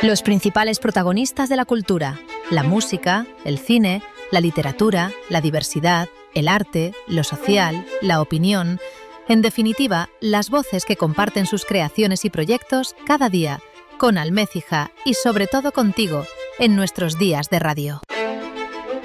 Los principales protagonistas de la cultura, la música, el cine, la literatura, la diversidad, el arte, lo social, la opinión, en definitiva, las voces que comparten sus creaciones y proyectos cada día, con Almécija y sobre todo contigo, en nuestros días de radio.